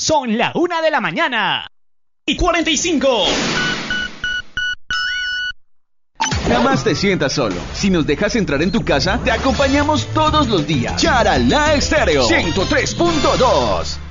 Son la 1 de la mañana y 45. Jamás te sientas solo. Si nos dejas entrar en tu casa, te acompañamos todos los días. Charalá Estéreo 103.2.